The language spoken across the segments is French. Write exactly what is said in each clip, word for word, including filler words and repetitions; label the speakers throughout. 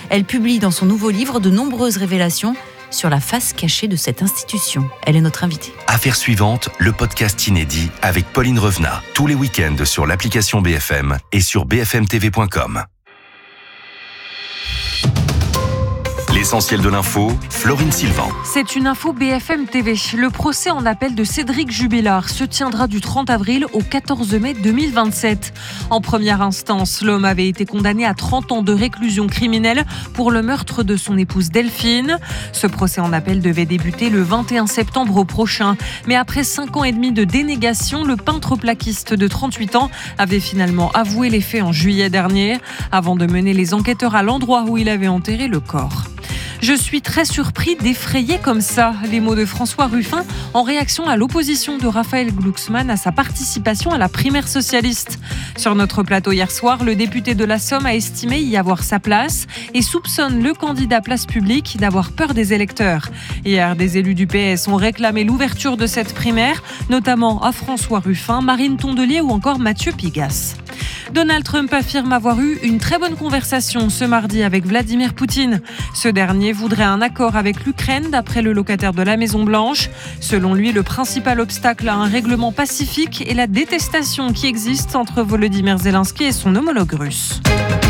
Speaker 1: Elle publie dans son nouveau livre de nombreuses révélations sur la face cachée de cette institution. Elle est notre invitée.
Speaker 2: Affaire suivante, le podcast inédit avec Pauline Revenat. Tous les week-ends sur l'application B F M et sur b f m t v point com. L'essentiel de l'info, Florine Sylvain.
Speaker 3: C'est une info B F M T V. Le procès en appel de Cédric Jubilard se tiendra du trente avril au quatorze mai deux mille vingt-sept. En première instance, l'homme avait été condamné à trente ans de réclusion criminelle pour le meurtre de son épouse Delphine. Ce procès en appel devait débuter le vingt et un septembre prochain. Mais après cinq ans et demi de dénégation, le peintre plaquiste de trente-huit ans avait finalement avoué les faits en juillet dernier, avant de mener les enquêteurs à l'endroit où il avait enterré le corps. Je suis très surpris d'effrayer comme ça. Les mots de François Ruffin en réaction à l'opposition de Raphaël Glucksmann à sa participation à la primaire socialiste. Sur notre plateau hier soir, le député de la Somme a estimé y avoir sa place et soupçonne le candidat Place Publique d'avoir peur des électeurs. Hier, des élus du P S ont réclamé l'ouverture de cette primaire, notamment à François Ruffin, Marine Tondelier ou encore Mathieu Pigasse. Donald Trump affirme avoir eu une très bonne conversation ce mardi avec Vladimir Poutine. Ce dernier voudrait un accord avec l'Ukraine d'après le locataire de la Maison-Blanche. Selon lui, le principal obstacle à un règlement pacifique est la détestation qui existe entre Volodymyr Zelensky et son homologue russe.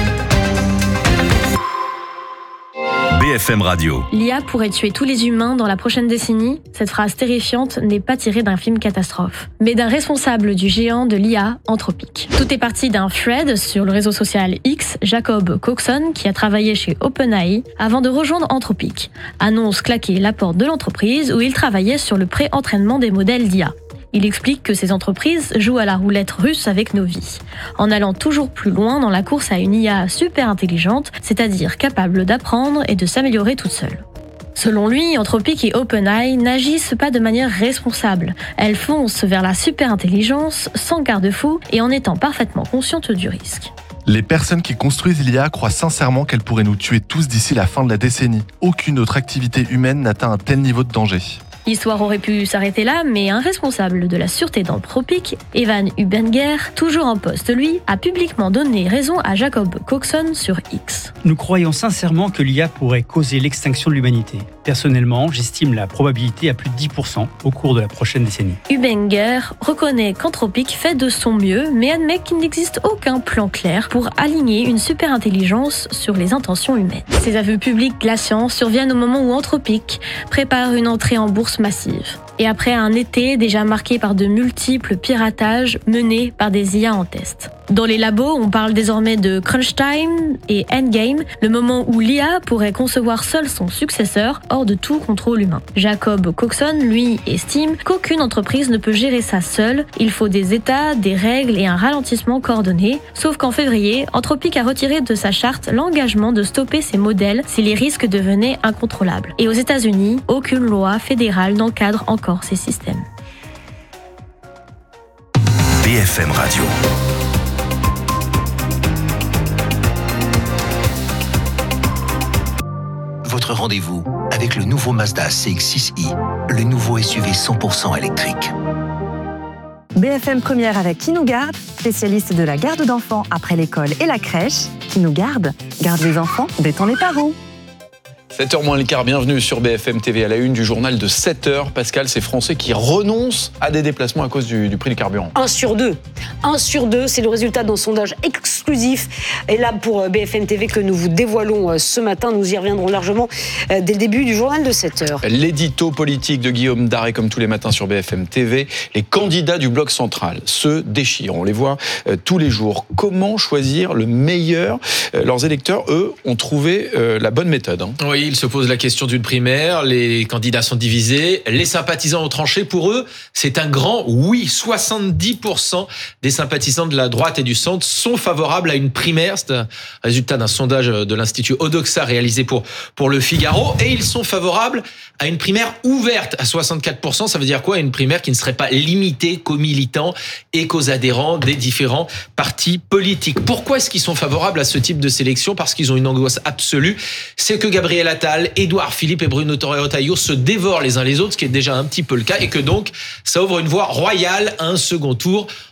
Speaker 2: B F M Radio.
Speaker 4: L'I A pourrait tuer tous les humains dans la prochaine décennie. Cette phrase terrifiante n'est pas tirée d'un film catastrophe, mais d'un responsable du géant de l'I A, Anthropic. Tout est parti d'un thread sur le réseau social X, Jacob Coxon, qui a travaillé chez OpenAI avant de rejoindre Anthropic. Annonce claquer la porte de l'entreprise où il travaillait sur le pré-entraînement des modèles d'I A. Il explique que ces entreprises jouent à la roulette russe avec nos vies, en allant toujours plus loin dans la course à une I A super intelligente, c'est-à-dire capable d'apprendre et de s'améliorer toute seule. Selon lui, Anthropic et OpenAI n'agissent pas de manière responsable. Elles foncent vers la super intelligence sans garde-fou et en étant parfaitement conscientes du risque.
Speaker 5: Les personnes qui construisent l'I A croient sincèrement qu'elle pourrait nous tuer tous d'ici la fin de la décennie. Aucune autre activité humaine n'atteint un tel niveau de danger.
Speaker 4: L'histoire aurait pu s'arrêter là, mais un responsable de la sûreté d'Anthropic, Evan Hubenger, toujours en poste lui, a publiquement donné raison à Jacob Coxon sur X.
Speaker 6: Nous croyons sincèrement que l'I A pourrait causer l'extinction de l'humanité. Personnellement, j'estime la probabilité à plus de dix pour cent au cours de la prochaine décennie.
Speaker 4: Hubenger reconnaît qu'Anthropic fait de son mieux, mais admet qu'il n'existe aucun plan clair pour aligner une super intelligence sur les intentions humaines. Ces aveux publics glaciants surviennent au moment où Anthropic prépare une entrée en bourse massive. Et après un été déjà marqué par de multiples piratages menés par des I A en test. Dans les labos, on parle désormais de crunch time et endgame, le moment où l'I A pourrait concevoir seul son successeur hors de tout contrôle humain. Jacob Coxon, lui, estime qu'aucune entreprise ne peut gérer ça seule. Il faut des états, des règles et un ralentissement coordonné. Sauf qu'en février, Anthropic a retiré de sa charte l'engagement de stopper ces modèles si les risques devenaient incontrôlables. Et aux États-Unis, aucune loi fédérale n'encadre encore ces systèmes.
Speaker 2: B F M Radio.
Speaker 7: Votre rendez-vous avec le nouveau Mazda C X six i, le nouveau S U V cent pour cent électrique.
Speaker 8: B F M Première avec Qui nous garde, spécialiste de la garde d'enfants après l'école et la crèche. Qui nous garde, garde les enfants, détend les parents.
Speaker 9: sept heures moins le quart, bienvenue sur B F M T V à la une du journal de sept heures. Pascal, ces Français qui renoncent à des déplacements à cause du, du prix du carburant.
Speaker 10: Un sur deux. Un sur deux, c'est le résultat d'un sondage exclusif. Et là, pour B F M T V que nous vous dévoilons ce matin, nous y reviendrons largement dès le début du journal de sept heures.
Speaker 9: L'édito politique de Guillaume Daré, comme tous les matins sur B F M T V. Les candidats du bloc central se déchirent. On les voit euh, tous les jours. Comment choisir le meilleur euh, Leurs électeurs, eux, ont trouvé euh, la bonne méthode. Hein.
Speaker 11: Oui, ils se posent la question d'une primaire. Les candidats sont divisés. Les sympathisants ont tranché. Pour eux, c'est un grand oui. soixante-dix pour cent des sympathisants de la droite et du centre sont favorables à une primaire. C'est un résultat d'un sondage de l'Institut Odoxa réalisé pour, pour Le Figaro. Et ils sont favorables à une primaire ouverte à soixante-quatre pour cent. Ça veut dire quoi? Une primaire qui ne serait pas limitée qu'aux militants et qu'aux adhérents des différents partis politiques. Pourquoi est-ce qu'ils sont favorables à ce type de sélection? Parce qu'ils ont une angoisse absolue. C'est que Gabriel Attal, Édouard Philippe et Bruno Retailleau se dévorent les uns les autres, ce qui est déjà un petit peu le cas, et que donc ça ouvre une voie royale à un second tour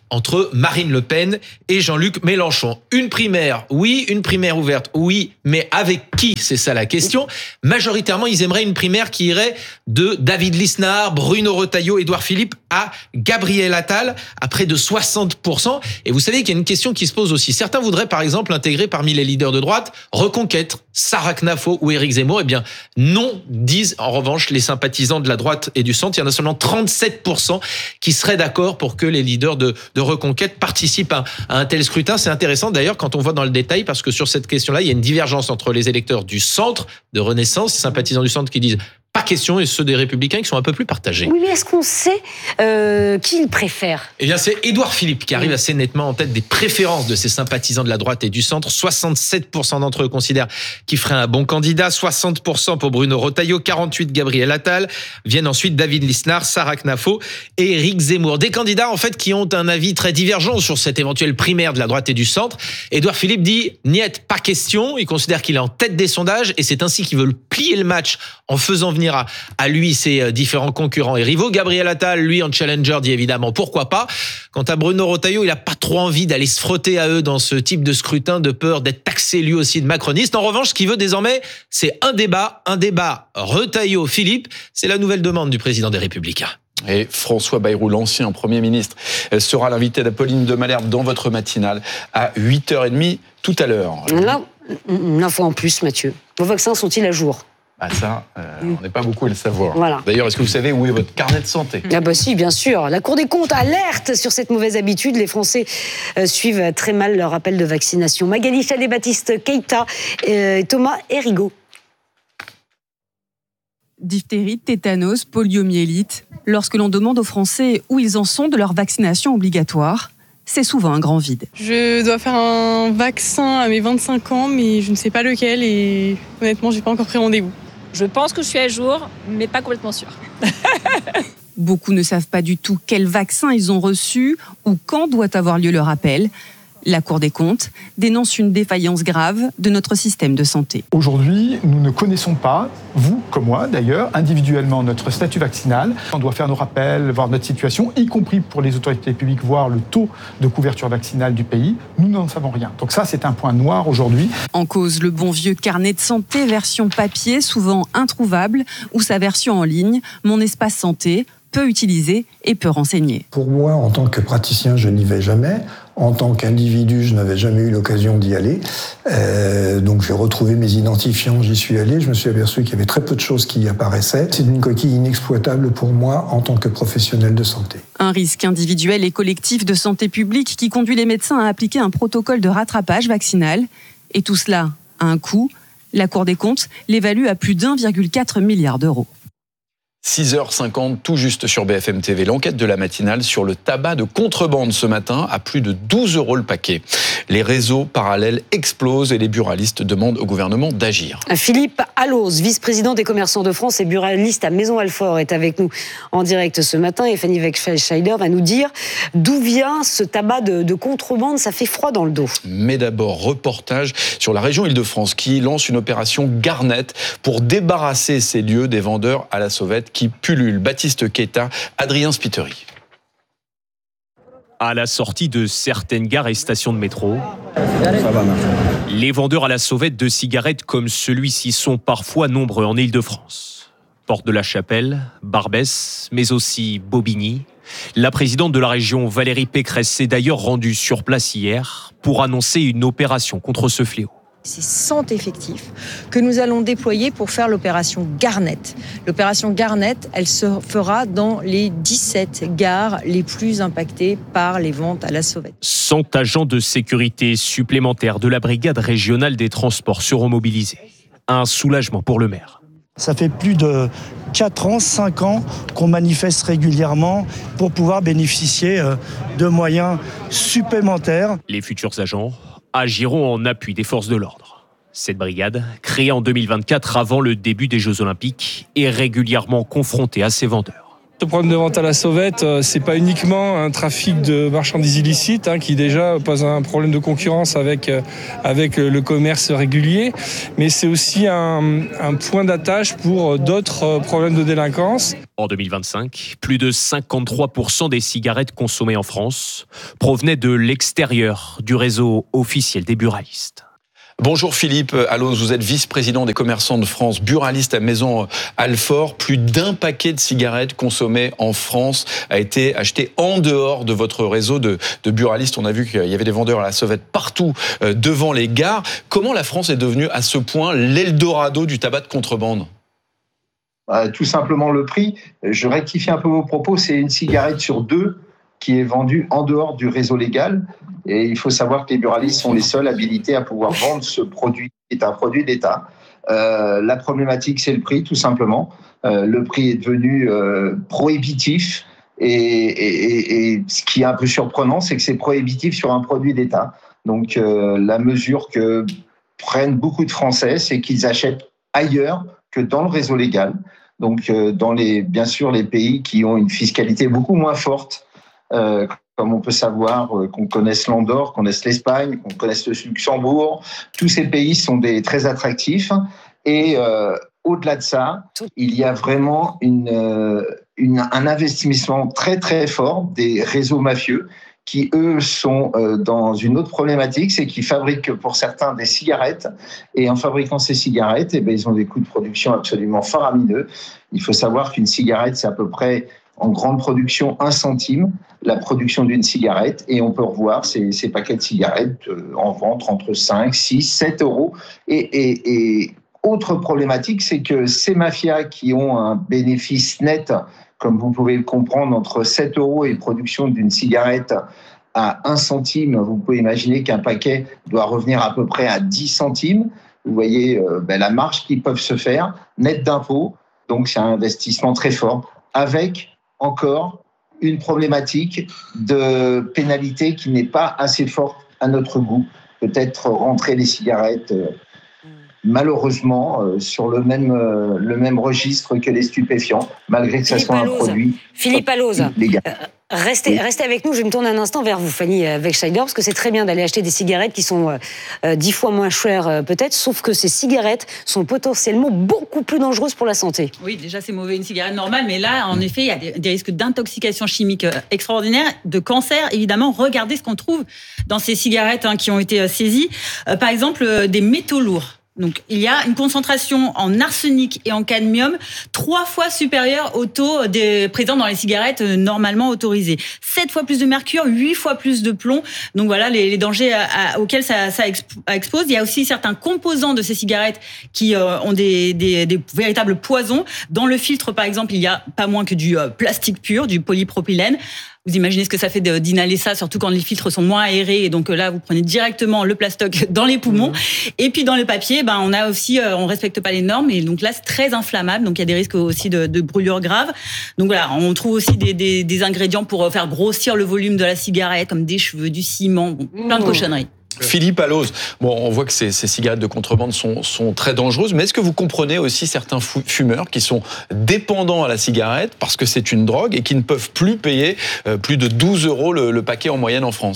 Speaker 11: entre Marine Le Pen et Jean-Luc Mélenchon. Une primaire, oui, une primaire ouverte, oui, mais avec qui? C'est ça la question. Majoritairement, ils aimeraient une primaire qui irait de David Lisnard, Bruno Retailleau, Édouard Philippe à Gabriel Attal, à près de soixante pour cent. Et vous savez qu'il y a une question qui se pose aussi. Certains voudraient, par exemple, intégrer parmi les leaders de droite Reconquête, Sarah Knafo ou Éric Zemmour. Eh bien, non, disent en revanche les sympathisants de la droite et du centre. Il y en a seulement trente-sept pour cent qui seraient d'accord pour que les leaders de, de Reconquête participent à, à un tel scrutin. C'est intéressant d'ailleurs quand on voit dans le détail, parce que sur cette question-là, il y a une divergence entre les électeurs du centre, de Renaissance, sympathisants du centre qui disent pas question, et ceux des Républicains qui sont un peu plus partagés.
Speaker 10: Oui, mais est-ce qu'on sait euh, qui il préfère?
Speaker 11: Eh bien, c'est Édouard Philippe qui arrive assez nettement en tête des préférences de ces sympathisants de la droite et du centre. soixante-sept pour cent d'entre eux considèrent qu'il ferait un bon candidat, soixante pour cent pour Bruno Retailleau, quarante-huit pour cent Gabriel Attal. Viennent ensuite David Lisnard, Sarah Knafo et Éric Zemmour. Des candidats, en fait, qui ont un avis très divergent sur cette éventuelle primaire de la droite et du centre. Édouard Philippe dit, niet, pas question. Il considère qu'il est en tête des sondages et c'est ainsi qu'il veut plier le match en faisant venir à, à lui ses différents concurrents et rivaux. Gabriel Attal, lui, en challenger, dit évidemment pourquoi pas. Quant à Bruno Retailleau, il n'a pas trop envie d'aller se frotter à eux dans ce type de scrutin, de peur d'être taxé lui aussi de macroniste. En revanche, ce qu'il veut désormais, c'est un débat, un débat Retailleau-Philippe. C'est la nouvelle demande du président des Républicains.
Speaker 9: Et François Bayrou, l'ancien Premier ministre, sera l'invité d'Apolline de Malherbe dans votre matinale à huit heures trente tout à l'heure.
Speaker 10: Là, une info en plus, Mathieu. Vos vaccins sont-ils à jour?
Speaker 9: Ah ça, euh, on n'est pas beaucoup à le savoir.
Speaker 10: Voilà.
Speaker 9: D'ailleurs, est-ce que vous savez où est votre carnet de santé?
Speaker 10: Ah bah si, bien sûr. La Cour des comptes alerte sur cette mauvaise habitude. Les Français euh, suivent très mal leur rappel de vaccination. Magali Chalet-Baptiste Keita et euh, Thomas Hérigaud.
Speaker 12: Diphtérie, tétanos, poliomyélite. Lorsque l'on demande aux Français où ils en sont de leur vaccination obligatoire, c'est souvent un grand vide.
Speaker 13: Je dois faire un vaccin à mes vingt-cinq ans, mais je ne sais pas lequel et honnêtement, j'ai pas encore pris rendez-vous.
Speaker 14: Je pense que je suis à jour, mais pas complètement sûre.
Speaker 12: Beaucoup ne savent pas du tout quel vaccin ils ont reçu ou quand doit avoir lieu leur appel. La Cour des comptes dénonce une défaillance grave de notre système de santé.
Speaker 15: Aujourd'hui, nous ne connaissons pas, vous comme moi d'ailleurs, individuellement notre statut vaccinal. On doit faire nos rappels, voir notre situation, y compris pour les autorités publiques, voir le taux de couverture vaccinale du pays. Nous n'en savons rien. Donc ça, c'est un point noir aujourd'hui.
Speaker 12: En cause, le bon vieux carnet de santé, version papier, souvent introuvable, ou sa version en ligne, Mon Espace Santé, peu utilisé et peu renseigné.
Speaker 16: Pour moi, en tant que praticien, je n'y vais jamais. En tant qu'individu, je n'avais jamais eu l'occasion d'y aller. Euh, donc j'ai retrouvé mes identifiants, j'y suis allé. Je me suis aperçu qu'il y avait très peu de choses qui y apparaissaient. C'est une coquille inexploitable pour moi en tant que professionnel de santé.
Speaker 12: Un risque individuel et collectif de santé publique qui conduit les médecins à appliquer un protocole de rattrapage vaccinal. Et tout cela a un coût. La Cour des comptes l'évalue à plus d'un virgule quatre milliard d'euros.
Speaker 9: six heures cinquante, tout juste sur B F M T V. L'enquête de la matinale sur le tabac de contrebande ce matin à plus de douze euros le paquet. Les réseaux parallèles explosent et les buralistes demandent au gouvernement d'agir.
Speaker 10: Philippe Allos, vice-président des commerçants de France et buraliste à Maison-Alfort, est avec nous en direct ce matin. Et Fanny Weckscheider va nous dire d'où vient ce tabac de, de contrebande. Ça fait froid dans le dos.
Speaker 9: Mais d'abord, reportage sur la région Île-de-France qui lance une opération Garnet pour débarrasser ces lieux des vendeurs à la sauvette qui pullulent. Baptiste Keita, Adrien Spiteri.
Speaker 17: À la sortie de certaines gares et stations de métro, les vendeurs à la sauvette de cigarettes comme celui-ci sont parfois nombreux en Île-de-France. Porte de la Chapelle, Barbès, mais aussi Bobigny. La présidente de la région, Valérie Pécresse, s'est d'ailleurs rendue sur place hier pour annoncer une opération contre ce fléau.
Speaker 18: C'est cent effectifs que nous allons déployer pour faire l'opération Garnet. L'opération Garnet, elle se fera dans les dix-sept gares les plus impactées par les ventes à la sauvette.
Speaker 17: cent agents de sécurité supplémentaires de la brigade régionale des transports seront mobilisés. Un soulagement pour le maire.
Speaker 19: Ça fait plus de quatre ans, cinq ans qu'on manifeste régulièrement pour pouvoir bénéficier de moyens supplémentaires.
Speaker 17: Les futurs agents agiront en appui des forces de l'ordre. Cette brigade, créée en deux mille vingt-quatre avant le début des Jeux Olympiques, est régulièrement confrontée à ces vendeurs.
Speaker 20: Ce problème de vente à la sauvette, c'est pas uniquement un trafic de marchandises illicites hein, qui déjà pose un problème de concurrence avec, avec le commerce régulier, mais c'est aussi un, un point d'attache pour d'autres problèmes de délinquance.
Speaker 17: En deux mille vingt-cinq, plus de cinquante-trois pour cent des cigarettes consommées en France provenaient de l'extérieur du réseau officiel des buralistes.
Speaker 9: Bonjour Philippe Alloz, vous êtes vice-président des commerçants de France, buraliste à Maison Alfort. Plus d'un paquet de cigarettes consommées en France a été acheté en dehors de votre réseau de, de buralistes. On a vu qu'il y avait des vendeurs à la sauvette partout euh, devant les gares. Comment la France est devenue à ce point l'Eldorado du tabac de contrebande ?
Speaker 21: Bah, tout simplement le prix. Je rectifie un peu vos propos, c'est une cigarette sur deux qui est vendue en dehors du réseau légal. Et il faut savoir que les buralistes sont les seuls habilités à pouvoir vendre ce produit, qui est un produit d'État. Euh, la problématique, c'est le prix, tout simplement. Euh, le prix est devenu euh, prohibitif. Et, et, et ce qui est un peu surprenant, c'est que c'est prohibitif sur un produit d'État. Donc, euh, la mesure que prennent beaucoup de Français, c'est qu'ils achètent ailleurs que dans le réseau légal. Donc, euh, dans les, bien sûr, les pays qui ont une fiscalité beaucoup moins forte, Euh, comme on peut savoir euh, qu'on connaisse l'Andorre, qu'on connaisse l'Espagne, qu'on connaisse le Luxembourg. Tous ces pays sont des, très attractifs. Et euh, au-delà de ça, il y a vraiment une, euh, une, un investissement très très fort des réseaux mafieux qui, eux, sont euh, dans une autre problématique, c'est qu'ils fabriquent pour certains des cigarettes. Et en fabriquant ces cigarettes, eh bien, ils ont des coûts de production absolument faramineux. Il faut savoir qu'une cigarette, c'est à peu près en grande production un centime la production d'une cigarette, et on peut revoir ces, ces paquets de cigarettes euh, en vente entre cinq, six, sept euros. Et, et, et autre problématique, c'est que ces mafias qui ont un bénéfice net, comme vous pouvez le comprendre, entre sept euros et production d'une cigarette à un centime, vous pouvez imaginer qu'un paquet doit revenir à peu près à dix centimes. Vous voyez euh, ben, la marge qu'ils peuvent se faire, net d'impôts. Donc c'est un investissement très fort, avec encore une problématique de pénalité qui n'est pas assez forte à notre goût. Peut-être rentrer les cigarettes, euh, malheureusement, euh, sur le même, euh, le même registre que les stupéfiants, malgré que ça soit un produit
Speaker 10: Philippe Alloz,
Speaker 21: légal.
Speaker 10: Euh, restez, restez avec nous. Je vais me tourner un instant vers vous, Fanny Wegscheider, parce que c'est très bien d'aller acheter des cigarettes qui sont euh, dix fois moins chères, euh, peut-être, sauf que ces cigarettes sont potentiellement beaucoup plus dangereuses pour la santé.
Speaker 22: Oui, déjà, c'est mauvais une cigarette normale, mais là, en effet, il y a des, des risques d'intoxication chimique euh, extraordinaires, de cancer, évidemment. Regardez ce qu'on trouve dans ces cigarettes hein, qui ont été euh, saisies. Euh, par exemple, euh, des métaux lourds. Donc, il y a une concentration en arsenic et en cadmium trois fois supérieure au taux des présents dans les cigarettes normalement autorisées. Sept fois plus de mercure, huit fois plus de plomb. Donc voilà les, les dangers à, à, auxquels ça, ça expose. Il y a aussi certains composants de ces cigarettes qui euh, ont des, des, des véritables poisons. Dans le filtre, par exemple, il y a pas moins que du euh, plastique pur, du polypropylène. Vous imaginez ce que ça fait d'inhaler ça, surtout quand les filtres sont moins aérés. Et donc là, vous prenez directement le plastoc dans les poumons. Mmh. Et puis dans le papier, ben on a aussi, euh, on respecte pas les normes. Et donc là, c'est très inflammable. Donc il y a des risques aussi de, de brûlures graves. Donc voilà, on trouve aussi des, des, des ingrédients pour faire grossir le volume de la cigarette, comme des cheveux, du ciment, bon, plein de cochonneries.
Speaker 9: Philippe Alloz, bon, on voit que ces, ces cigarettes de contrebande sont, sont très dangereuses, mais est-ce que vous comprenez aussi certains fumeurs qui sont dépendants à la cigarette parce que c'est une drogue et qui ne peuvent plus payer euh, plus de douze euros le, le paquet en moyenne en France ?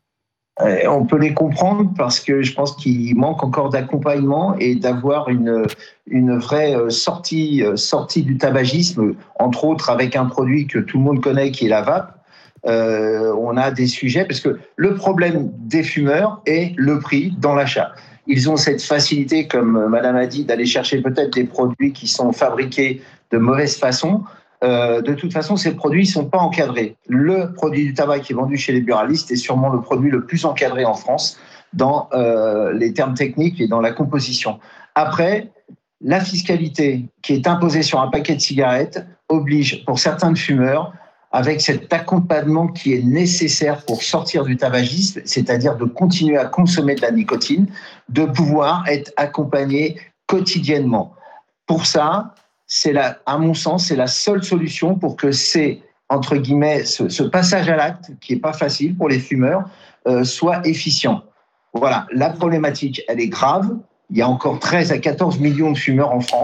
Speaker 21: On peut les comprendre parce que je pense qu'il manque encore d'accompagnement et d'avoir une, une vraie sortie, sortie du tabagisme, entre autres avec un produit que tout le monde connaît qui est la vape. Euh, on a des sujets, parce que le problème des fumeurs est le prix dans l'achat. Ils ont cette facilité, comme Madame a dit, d'aller chercher peut-être des produits qui sont fabriqués de mauvaise façon. Euh, de toute façon, ces produits ne sont pas encadrés. Le produit du tabac qui est vendu chez les buralistes est sûrement le produit le plus encadré en France dans euh, les termes techniques et dans la composition. Après, la fiscalité qui est imposée sur un paquet de cigarettes oblige, pour certains fumeurs, avec cet accompagnement qui est nécessaire pour sortir du tabagisme, c'est-à-dire de continuer à consommer de la nicotine, de pouvoir être accompagné quotidiennement. Pour ça, c'est la, à mon sens, c'est la seule solution pour que c'est, entre guillemets, ce, ce passage à l'acte, qui n'est pas facile pour les fumeurs, euh, soit efficient. Voilà, la problématique, elle est grave. Il y a encore treize à quatorze millions de fumeurs en France.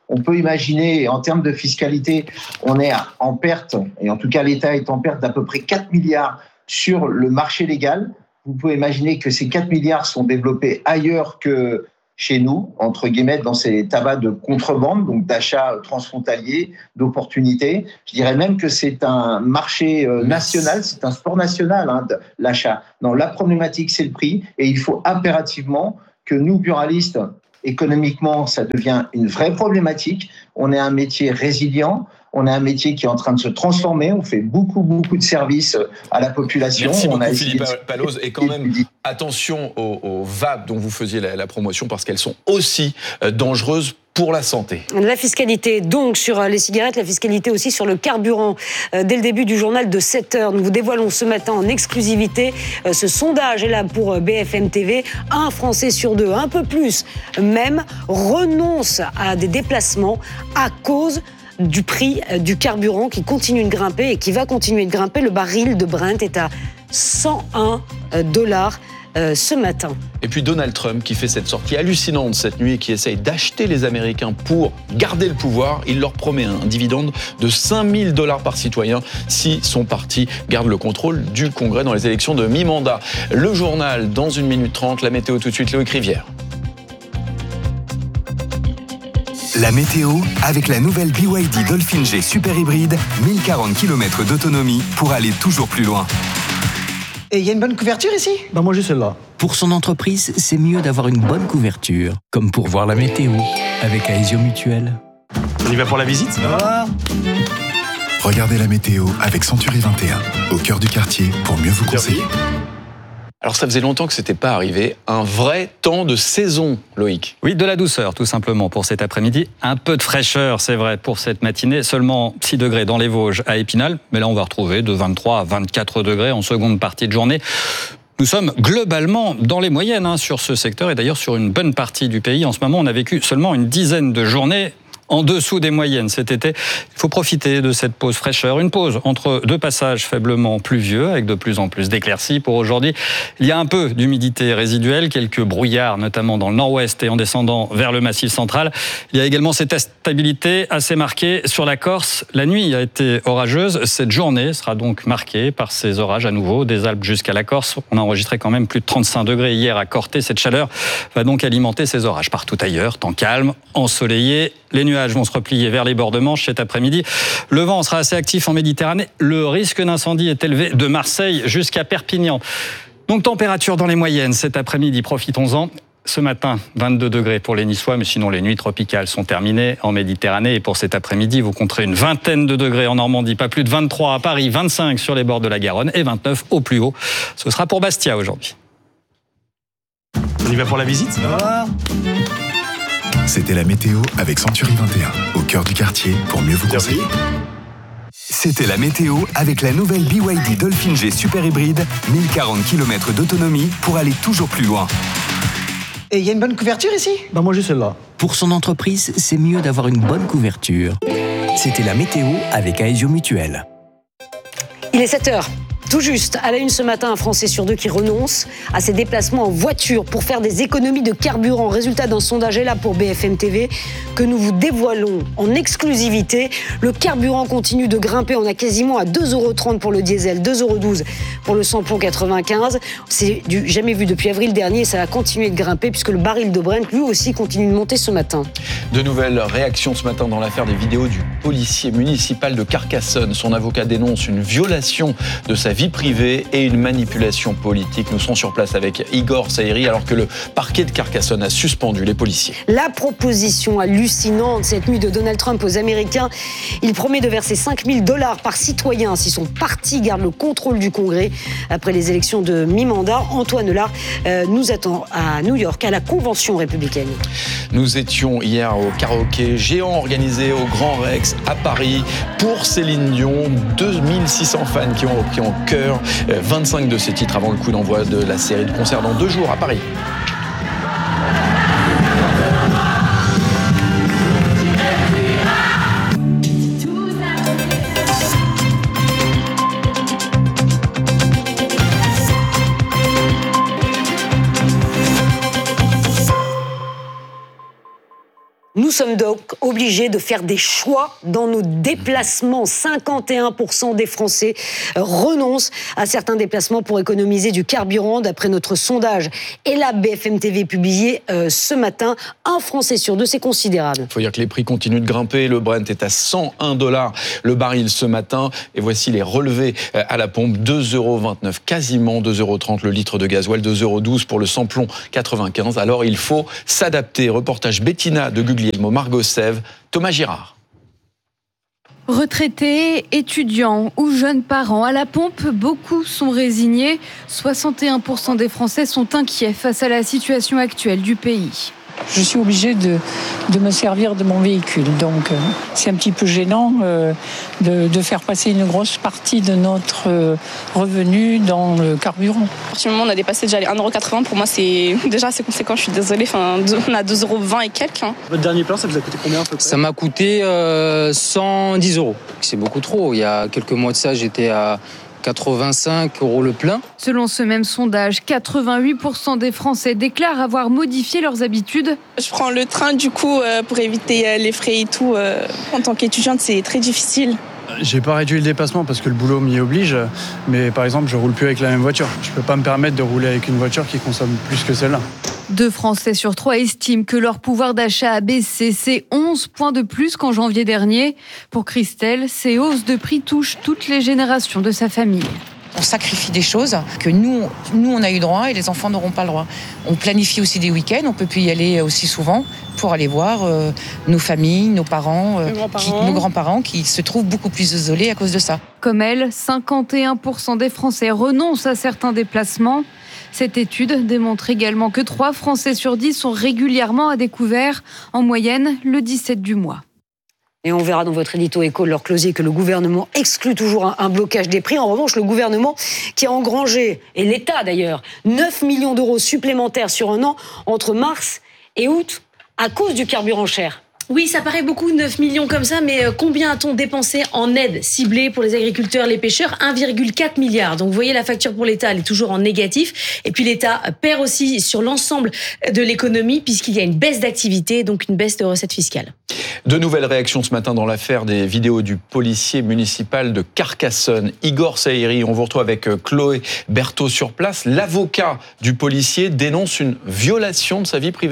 Speaker 21: on peut imaginer, en termes de fiscalité, on est en perte, et en tout cas l'État est en perte d'à peu près quatre milliards sur le marché légal. Vous pouvez imaginer que ces quatre milliards sont développés ailleurs que chez nous, entre guillemets, dans ces tabacs de contrebande, donc d'achat transfrontalier, d'opportunités. Je dirais même que c'est un marché national, c'est un sport national, hein, l'achat. Non, la problématique, c'est le prix, et il faut impérativement que nous, buralistes, économiquement, ça devient une vraie problématique. On est un métier résilient. On a un métier qui est en train de se transformer. On fait beaucoup, beaucoup de services à la population.
Speaker 9: Merci beaucoup,
Speaker 21: on a
Speaker 9: Philippe Paloz. Et quand même, attention aux, aux vapes dont vous faisiez la, la promotion, parce qu'elles sont aussi dangereuses pour la santé.
Speaker 10: La fiscalité, donc, sur les cigarettes, la fiscalité aussi sur le carburant. Dès le début du journal de sept heures, nous vous dévoilons ce matin en exclusivité ce sondage est là pour B F M T V. Un Français sur deux, un peu plus même, renonce à des déplacements à cause du prix du carburant qui continue de grimper et qui va continuer de grimper. Le baril de Brent est à cent un dollars ce matin.
Speaker 9: Et puis Donald Trump qui fait cette sortie hallucinante cette nuit et qui essaye d'acheter les Américains pour garder le pouvoir. Il leur promet un dividende de cinq mille dollars par citoyen si son parti garde le contrôle du Congrès dans les élections de mi-mandat. Le journal dans une minute trente, la météo tout de suite, Loïc Rivière.
Speaker 2: La météo avec la nouvelle B Y D Dolphin G Super Hybride, mille quarante kilomètres d'autonomie pour aller toujours plus loin.
Speaker 1: Et il y a une bonne couverture ici ?
Speaker 3: Ben moi j'ai celle-là. Pour son entreprise, c'est mieux d'avoir une bonne couverture, comme pour voir la météo avec Aesio Mutuel.
Speaker 23: On y va pour la visite ?
Speaker 1: Ah.
Speaker 24: Regardez la météo avec Century vingt et un, au cœur du quartier pour mieux vous conseiller.
Speaker 9: Alors ça faisait longtemps que c'était pas arrivé, un vrai temps de saison, Loïc.
Speaker 25: Oui, de la douceur tout simplement pour cet après-midi. Un peu de fraîcheur, c'est vrai, pour cette matinée. Seulement six degrés dans les Vosges à Épinal, mais là on va retrouver de vingt-trois à vingt-quatre degrés en seconde partie de journée. Nous sommes globalement dans les moyennes hein, sur ce secteur et d'ailleurs sur une bonne partie du pays. En ce moment, on a vécu seulement une dizaine de journées en dessous des moyennes cet été. Il faut profiter de cette pause fraîcheur. Une pause entre deux passages faiblement pluvieux avec de plus en plus d'éclaircies pour aujourd'hui. Il y a un peu d'humidité résiduelle, quelques brouillards notamment dans le nord-ouest et en descendant vers le massif central. Il y a également cette instabilité assez marquée sur la Corse. La nuit a été orageuse. Cette journée sera donc marquée par ces orages à nouveau des Alpes jusqu'à la Corse. On a enregistré quand même plus de trente-cinq degrés hier à Corté. Cette chaleur va donc alimenter ces orages partout ailleurs. Temps calme, ensoleillé. Les nuages vont se replier vers les bords de Manche cet après-midi. Le vent sera assez actif en Méditerranée. Le risque d'incendie est élevé de Marseille jusqu'à Perpignan. Donc température dans les moyennes cet après-midi, profitons-en. Ce matin, vingt-deux degrés pour les Niçois, mais sinon les nuits tropicales sont terminées en Méditerranée. Et pour cet après-midi, vous compterez une vingtaine de degrés en Normandie, pas plus de vingt-trois à Paris, vingt-cinq sur les bords de la Garonne et vingt-neuf au plus haut. Ce sera pour Bastia aujourd'hui.
Speaker 23: On y va pour la visite ?
Speaker 1: Ah.
Speaker 24: C'était la météo avec Century vingt et un, au cœur du quartier pour mieux vous conseiller.
Speaker 2: C'était la météo avec la nouvelle B Y D Dolphin G Super Hybride, mille quarante kilomètres d'autonomie pour aller toujours plus loin.
Speaker 1: Et il y a une bonne couverture ici ?
Speaker 3: Ben moi j'ai celle-là. Pour son entreprise, c'est mieux d'avoir une bonne couverture. C'était la météo avec Aesio Mutuel.
Speaker 10: Il est sept heures. Tout juste, à la une ce matin, un Français sur deux qui renonce à ses déplacements en voiture pour faire des économies de carburant. Résultat d'un sondage est là pour B F M T V que nous vous dévoilons en exclusivité. Le carburant continue de grimper. On a quasiment à deux euros trente pour le diesel, deux euros douze pour le samplon quatre-vingt-quinze. C'est du jamais vu depuis avril dernier et ça va continuer de grimper puisque le baril de Brent, lui aussi, continue de monter ce matin.
Speaker 9: De nouvelles réactions ce matin dans l'affaire des vidéos du policier municipal de Carcassonne. Son avocat dénonce une violation de sa vie privée et une manipulation politique. Nous serons sur place avec Igor Saïri alors que le parquet de Carcassonne a suspendu les policiers.
Speaker 10: La proposition hallucinante cette nuit de Donald Trump aux Américains. Il promet de verser cinq mille dollars par citoyen si son parti garde le contrôle du Congrès après les élections de mi-mandat. Antoine Lard euh, nous attend à New York à la Convention républicaine.
Speaker 9: Nous étions hier au karaoké géant organisé au Grand Rex à Paris pour Céline Dion. deux mille six cents fans qui ont repris en chœur vingt-cinq de ses titres avant le coup d'envoi de la série de concerts dans deux jours à Paris.
Speaker 10: Nous sommes donc obligés de faire des choix dans nos déplacements. cinquante et un pour cent des Français renoncent à certains déplacements pour économiser du carburant, d'après notre sondage. Et la B F M T V publié euh, ce matin, un Français sur deux, c'est considérable.
Speaker 9: Il faut dire que les prix continuent de grimper. Le Brent est à cent un dollars le baril ce matin. Et voici les relevés à la pompe. deux euros vingt-neuf, quasiment deux euros trente le litre de gasoil, deux euros douze pour le samplon quatre-vingt-quinze. Alors il faut s'adapter. Reportage Bettina de Guglielmo, Margot Sève, Thomas Girard.
Speaker 4: Retraités, étudiants ou jeunes parents, à la pompe, beaucoup sont résignés. soixante et un pour cent des Français sont inquiets face à la situation actuelle du pays.
Speaker 5: Je suis obligée de, de me servir de mon véhicule. Donc, euh, c'est un petit peu gênant euh, de, de faire passer une grosse partie de notre euh, revenu dans le carburant.
Speaker 6: À partir du moment où on a dépassé déjà les un euro quatre-vingts, pour moi, c'est déjà assez conséquent. Je suis désolée. Enfin, on a deux euros vingt et quelques. Hein.
Speaker 7: Votre dernier plein, ça vous a coûté combien à peu près ?
Speaker 8: Ça m'a coûté euh, cent dix euros. C'est beaucoup trop. Il y a quelques mois de ça, j'étais à quatre-vingt-cinq euros le plein.
Speaker 4: Selon ce même sondage, quatre-vingt-huit pour cent des Français déclarent avoir modifié leurs habitudes.
Speaker 6: Je prends le train du coup euh, pour éviter euh, les frais et tout. Euh, en tant qu'étudiante, c'est très difficile.
Speaker 7: J'ai pas réduit le dépassement parce que le boulot m'y oblige, mais par exemple, je roule plus avec la même voiture. Je peux pas me permettre de rouler avec une voiture qui consomme plus que celle-là.
Speaker 4: Deux Français sur trois estiment que leur pouvoir d'achat a baissé. C'est onze points de plus qu'en janvier dernier. Pour Christelle, ces hausses de prix touchent toutes les générations de sa famille.
Speaker 26: On sacrifie des choses que nous, nous on a eu droit et les enfants n'auront pas le droit. On planifie aussi des week-ends, on peut plus y aller aussi souvent pour aller voir euh, nos familles, nos parents, euh, grands-parents. Qui, nos grands-parents qui se trouvent beaucoup plus isolés à cause de ça.
Speaker 4: Comme elle, cinquante et un pour cent des Français renoncent à certains déplacements. Cette étude démontre également que trois Français sur dix sont régulièrement à découvert, en moyenne le dix-sept du mois.
Speaker 10: Et on verra dans votre édito éco de leur closier que le gouvernement exclut toujours un, un blocage des prix. En revanche, le gouvernement qui a engrangé, et l'État d'ailleurs, neuf millions d'euros supplémentaires sur un an entre mars et août à cause du carburant cher.
Speaker 27: Oui, ça paraît beaucoup, neuf millions comme ça, mais combien a-t-on dépensé en aide ciblée pour les agriculteurs, les pêcheurs ? un virgule quatre milliard. Donc vous voyez, la facture pour l'État, elle est toujours en négatif. Et puis l'État perd aussi sur l'ensemble de l'économie puisqu'il y a une baisse d'activité, donc une baisse de recettes fiscales.
Speaker 9: De nouvelles réactions ce matin dans l'affaire des vidéos du policier municipal de Carcassonne, Igor Saïri. On vous retrouve avec Chloé Berthaud sur place. L'avocat du policier dénonce une violation de sa vie privée ?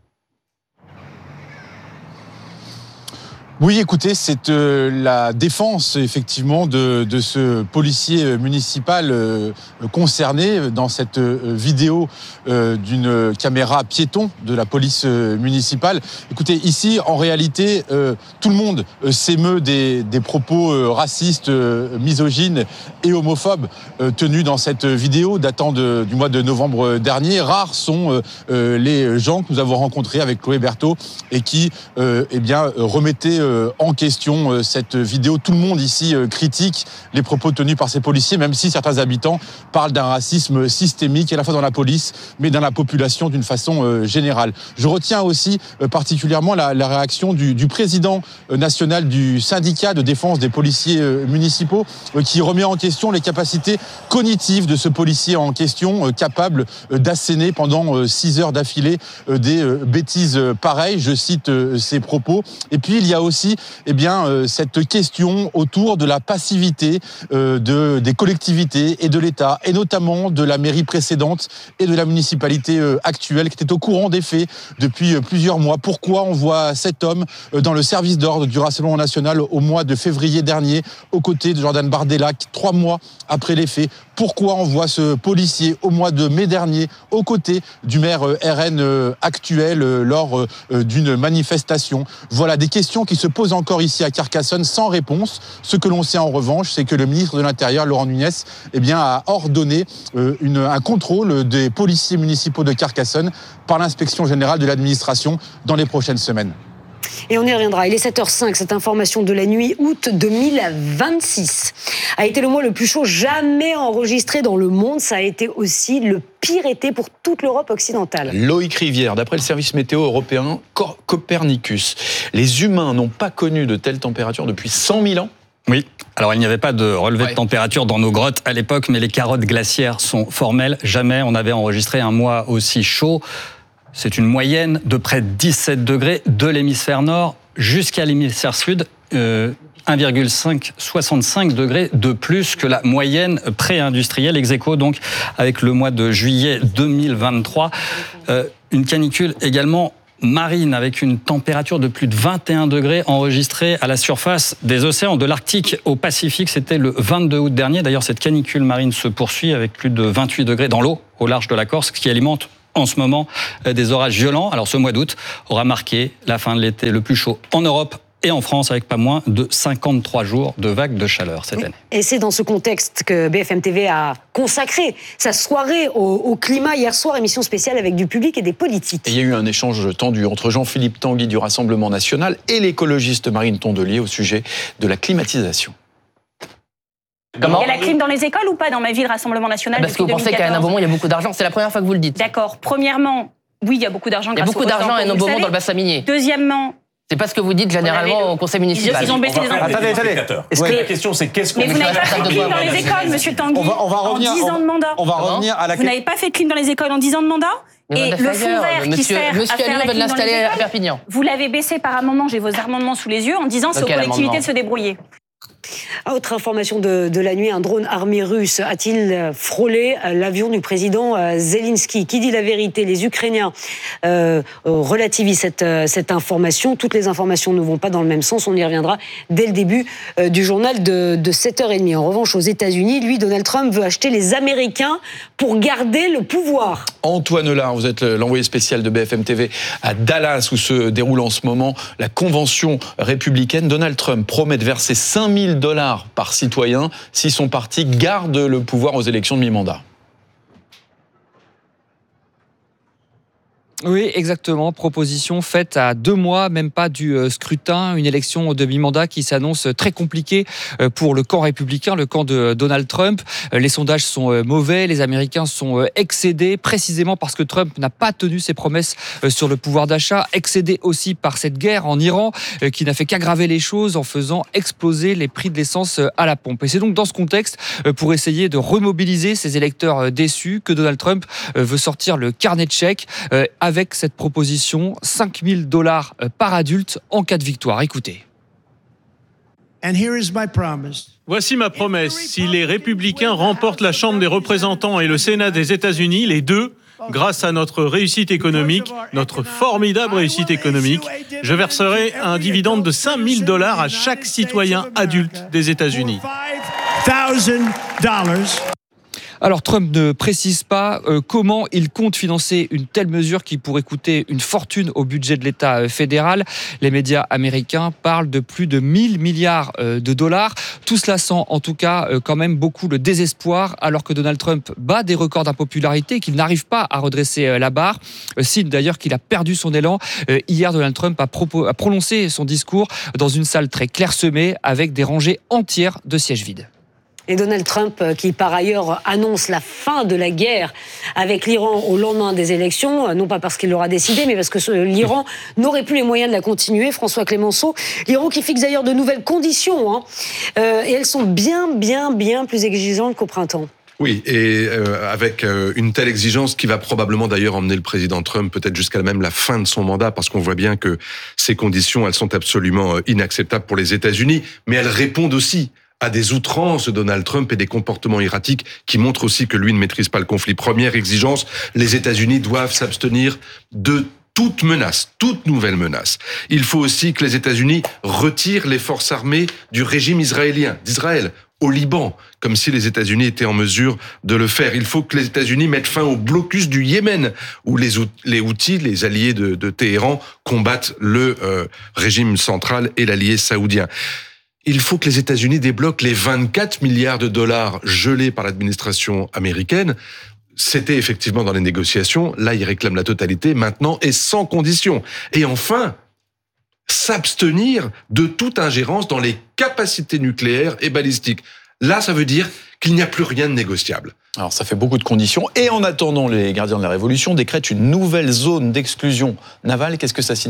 Speaker 28: Oui, écoutez, c'est euh, la défense effectivement de, de ce policier municipal euh, concerné dans cette euh, vidéo euh, d'une caméra piéton de la police euh, municipale. Écoutez, ici, en réalité, euh, tout le monde euh, s'émeut des, des propos euh, racistes, euh, misogynes et homophobes euh, tenus dans cette vidéo datant de, du mois de novembre dernier. Rares sont euh, les gens que nous avons rencontrés avec Chloé Berthaud et qui, euh, eh bien, remettaient euh, en question cette vidéo. Tout le monde ici critique les propos tenus par ces policiers, même si certains habitants parlent d'un racisme systémique, à la fois dans la police, mais dans la population d'une façon générale. Je retiens aussi particulièrement la, la réaction du, du président national du syndicat de défense des policiers municipaux, qui remet en question les capacités cognitives de ce policier en question, capable d'asséner pendant six heures d'affilée des bêtises pareilles. Je cite ses propos. Et puis, il y a aussi eh bien, euh, cette question autour de la passivité euh, de, des collectivités et de l'État, et notamment de la mairie précédente et de la municipalité euh, actuelle, qui était au courant des faits depuis euh, plusieurs mois. Pourquoi on voit cet homme euh, dans le service d'ordre du Rassemblement national au mois de février dernier, aux côtés de Jordan Bardella, trois mois après les faits? Pourquoi on voit ce policier au mois de mai dernier aux côtés du maire R N actuel lors d'une manifestation? Voilà des questions qui se posent encore ici à Carcassonne sans réponse. Ce que l'on sait en revanche, c'est que le ministre de l'Intérieur, Laurent Nunez, eh bien, a ordonné une, un contrôle des policiers municipaux de Carcassonne par l'inspection générale de l'administration dans les prochaines semaines.
Speaker 10: Et on y reviendra. Il est sept heures cinq. Cette information de la nuit août deux mille vingt-six a été le mois le plus chaud jamais enregistré dans le monde. Ça a été aussi le pire été pour toute l'Europe occidentale.
Speaker 9: Loïc Rivière, d'après le service météo européen Copernicus, les humains n'ont pas connu de telles températures depuis cent mille ans.
Speaker 25: Oui, alors il n'y avait pas de relevé ouais. de température dans nos grottes à l'époque, mais les carottes glaciaires sont formelles. Jamais on avait enregistré un mois aussi chaud. C'est une moyenne de près de dix-sept degrés de l'hémisphère nord jusqu'à l'hémisphère sud. Euh, un virgule soixante-cinq degrés de plus que la moyenne pré-industrielle, ex aequo donc avec le mois de juillet deux mille vingt-trois. Euh, une canicule également marine avec une température de plus de vingt et un degrés enregistrée à la surface des océans de l'Arctique au Pacifique. C'était le vingt-deux août dernier. D'ailleurs, cette canicule marine se poursuit avec plus de vingt-huit degrés dans l'eau au large de la Corse, ce qui alimente en ce moment des orages violents. Alors ce mois d'août aura marqué la fin de l'été le plus chaud en Europe et en France, avec pas moins de cinquante-trois jours de vagues de chaleur cette année.
Speaker 10: Et c'est dans ce contexte que B F M T V a consacré sa soirée au, au climat hier soir, émission spéciale avec du public et des politiques.
Speaker 9: Et il y a eu un échange tendu entre Jean-Philippe Tanguy du Rassemblement National et l'écologiste Marine Tondelier au sujet de la climatisation.
Speaker 11: Comment ? Il y a la clim dans les écoles ou pas dans ma ville Rassemblement National?
Speaker 12: Parce que vous pensez qu'à un moment, il y a beaucoup d'argent. C'est la première fois que vous le dites.
Speaker 11: D'accord. Premièrement, oui, il y a beaucoup d'argent.
Speaker 12: Il y a beaucoup d'argent à un moment dans le bassin minier.
Speaker 11: Deuxièmement,
Speaker 12: c'est pas ce que vous dites généralement au conseil municipal.
Speaker 11: Ils ont baissé les impôts.
Speaker 23: Attendez, attendez. Est-ce que la question c'est qu'est-ce qu'on
Speaker 11: Mais vous n'avez pas fait de clim dans les écoles, monsieur Tanguy,
Speaker 23: on va, on va revenir,
Speaker 11: en dix ans de mandat.
Speaker 23: On va revenir à la
Speaker 11: Vous n'avez pas fait de clim dans les écoles en dix ans de mandat? Et le fonds vert qui sert à faire la clim dans les écoles,
Speaker 12: à Perpignan.
Speaker 11: Vous l'avez baissé par amendement, j'ai vos amendements sous les yeux, en disant c'est aux collectivités de se débrouiller.
Speaker 10: Autre information de, de la nuit, un drone armé russe a-t-il frôlé l'avion du président Zelensky? Qui dit la vérité? Les Ukrainiens euh, relativisent cette, cette information. Toutes les informations ne vont pas dans le même sens. On y reviendra dès le début euh, du journal de, de sept heures trente. En revanche, aux États-Unis, lui, Donald Trump veut acheter les Américains pour garder le pouvoir.
Speaker 9: Antoine Lard, vous êtes l'envoyé spécial de B F M T V à Dallas, où se déroule en ce moment la convention républicaine. Donald Trump promet de verser cinq mille dollars par citoyen si son parti garde le pouvoir aux élections de mi-mandat.
Speaker 13: Oui, exactement. Proposition faite à deux mois, même pas du scrutin, une élection de mi-mandat qui s'annonce très compliquée pour le camp républicain, le camp de Donald Trump. Les sondages sont mauvais, les Américains sont excédés, précisément parce que Trump n'a pas tenu ses promesses sur le pouvoir d'achat, excédés aussi par cette guerre en Iran qui n'a fait qu'aggraver les choses en faisant exploser les prix de l'essence à la pompe. Et c'est donc dans ce contexte, pour essayer de remobiliser ces électeurs déçus, que Donald Trump veut sortir le carnet de chèques avec cette proposition, cinq mille dollars par adulte en cas de victoire. Écoutez.
Speaker 14: And here is my promise.
Speaker 15: Voici ma promesse. Si les républicains remportent la Chambre des représentants et le Sénat des États-Unis, les deux, grâce à notre réussite économique, notre formidable réussite économique, je verserai un dividende de cinq mille dollars à chaque citoyen adulte des États-Unis.
Speaker 13: Alors Trump ne précise pas euh, comment il compte financer une telle mesure qui pourrait coûter une fortune au budget de l'État fédéral. Les médias américains parlent de plus de mille milliards euh, de dollars. Tout cela sent en tout cas euh, quand même beaucoup le désespoir alors que Donald Trump bat des records d'impopularité et qu'il n'arrive pas à redresser euh, la barre. Euh, signe d'ailleurs qu'il a perdu son élan. Euh, hier, Donald Trump a, propos, a prononcé son discours dans une salle très clairsemée avec des rangées entières de sièges vides.
Speaker 10: Et Donald Trump, qui par ailleurs annonce la fin de la guerre avec l'Iran au lendemain des élections, non pas parce qu'il l'aura décidé, mais parce que l'Iran n'aurait plus les moyens de la continuer. François Clémenceau, l'Iran qui fixe d'ailleurs de nouvelles conditions, hein, euh, et elles sont bien, bien, bien plus exigeantes qu'au printemps.
Speaker 16: Oui, et euh, avec euh, une telle exigence qui va probablement d'ailleurs emmener le président Trump peut-être jusqu'à même la fin de son mandat, parce qu'on voit bien que ces conditions, elles sont absolument euh, inacceptables pour les États-Unis, mais elles répondent aussi à des outrances de Donald Trump et des comportements erratiques qui montrent aussi que lui ne maîtrise pas le conflit. Première exigence, les États-Unis doivent s'abstenir de toute menace, toute nouvelle menace. Il faut aussi que les États-Unis retirent les forces armées du régime israélien, d'Israël, au Liban, comme si les États-Unis étaient en mesure de le faire. Il faut que les États-Unis mettent fin au blocus du Yémen, où les, les Houthis, les alliés de, de Téhéran, combattent le euh, régime central et l'allié saoudien. Il faut que les États-Unis débloquent les vingt-quatre milliards de dollars gelés par l'administration américaine. C'était effectivement dans les négociations. Là, ils réclament la totalité maintenant et sans condition. Et enfin, s'abstenir de toute ingérence dans les capacités nucléaires et balistiques. Là, ça veut dire qu'il n'y a plus rien de négociable.
Speaker 9: Alors ça fait beaucoup de conditions. Et en attendant, les gardiens de la Révolution décrètent une nouvelle zone d'exclusion navale. Qu'est-ce que ça signifie ?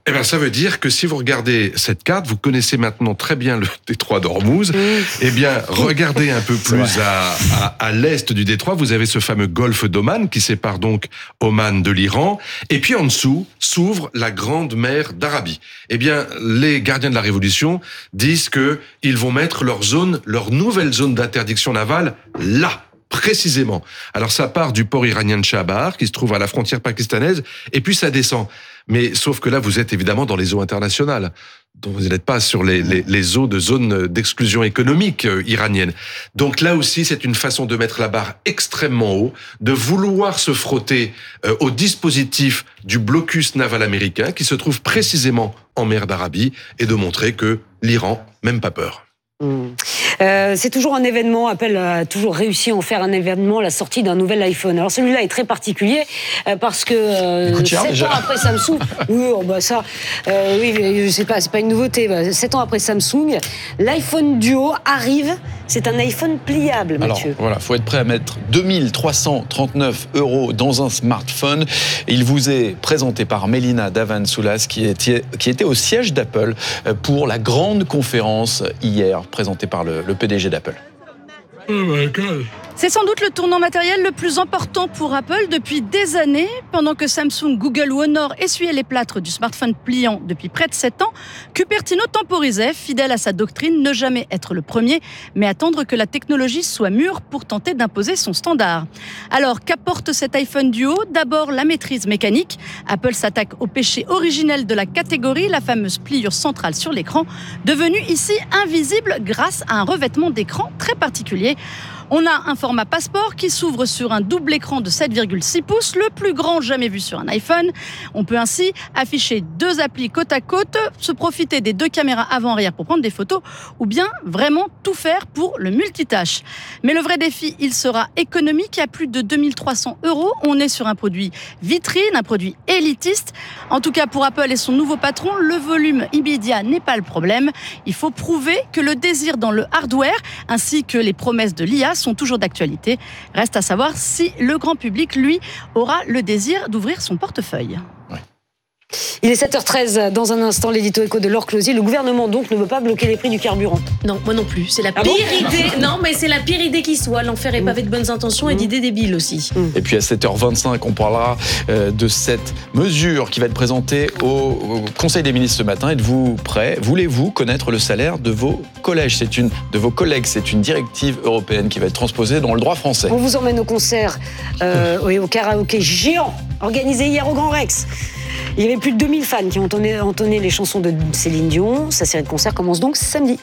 Speaker 16: Eh bien, ça veut dire que si vous regardez cette carte, vous connaissez maintenant très bien le détroit d'Ormuz. Eh bien, regardez un peu plus à, à, à l'est du détroit, vous avez ce fameux golfe d'Oman qui sépare donc Oman de l'Iran. Et puis en dessous s'ouvre la grande mer d'Arabie. Eh bien, les gardiens de la Révolution disent que ils vont mettre leur zone, leur nouvelle zone d'interdiction navale là. Précisément. Alors ça part du port iranien de Chabahar, qui se trouve à la frontière pakistanaise, et puis ça descend. Mais sauf que là, vous êtes évidemment dans les eaux internationales. Donc vous n'êtes pas sur les, les, les eaux de zone d'exclusion économique euh, iranienne. Donc là aussi, c'est une façon de mettre la barre extrêmement haut, de vouloir se frotter euh, au dispositif du blocus naval américain, qui se trouve précisément en mer d'Arabie, et de montrer que l'Iran, même pas peur.
Speaker 10: Mmh. Euh, c'est toujours un événement. Apple a toujours réussi à en faire un événement, la sortie d'un nouvel iPhone. Alors celui-là est très particulier euh, parce que euh, sept ans après Samsung, oui, oh, bah ça, euh, oui, c'est pas, c'est pas une nouveauté. Bah, sept ans après Samsung, l'iPhone Duo arrive. C'est un iPhone pliable, Mathieu.
Speaker 9: Alors voilà, faut être prêt à mettre deux mille trois cent trente-neuf euros dans un smartphone. Il vous est présenté par Mélina Davansoulas qui était, qui était au siège d'Apple pour la grande conférence hier présentée par le, le P D G d'Apple.
Speaker 2: Oh my God. C'est sans doute le tournant matériel le plus important pour Apple depuis des années. Pendant que Samsung, Google ou Honor essuyaient les plâtres du smartphone pliant depuis près de sept ans, Cupertino temporisait, fidèle à sa doctrine, ne jamais être le premier, mais attendre que la technologie soit mûre pour tenter d'imposer son standard. Alors, qu'apporte cet iPhone Duo ? D'abord, la maîtrise mécanique. Apple s'attaque au péché originel de la catégorie, la fameuse pliure centrale sur l'écran, devenue ici invisible grâce à un revêtement d'écran très particulier. On a un format passeport qui s'ouvre sur un double écran de sept virgule six pouces, le plus grand jamais vu sur un iPhone. On peut ainsi afficher deux applis côte à côte, se profiter des deux caméras avant-arrière pour prendre des photos, ou bien vraiment tout faire pour le multitâche. Mais le vrai défi, il sera économique, à plus de deux mille trois cents euros. On est sur un produit vitrine, un produit élitiste. En tout cas, pour Apple et son nouveau patron, le volume immédiat n'est pas le problème. Il faut prouver que le désir dans le hardware, ainsi que les promesses de l'I A, sont toujours d'actualité. Reste à savoir si le grand public, lui, aura le désir d'ouvrir son portefeuille.
Speaker 10: Ouais. Il est sept heures treize, dans un instant, l'édito éco de Laure Closier. Le gouvernement, donc, ne veut pas bloquer les prix du carburant.
Speaker 27: Non, moi non plus. C'est la
Speaker 10: ah
Speaker 27: pire
Speaker 10: bon
Speaker 27: idée. Non, mais c'est la pire idée qui soit. L'enfer est pavé de bonnes intentions mmh. et d'idées débiles aussi.
Speaker 9: Mmh. Et puis à sept heures vingt-cinq, on parlera euh, de cette mesure qui va être présentée au, au Conseil des ministres ce matin. Êtes-vous prêts ? Voulez-vous connaître le salaire de vos collèges ? C'est une de vos collègues. C'est une directive européenne qui va être transposée dans le droit français.
Speaker 10: On vous emmène au concert euh, et au karaoké géant organisé hier au Grand Rex. Il y avait plus de deux mille fans qui ont entonné, entonné les chansons de Céline Dion. Sa série de concerts commence donc samedi.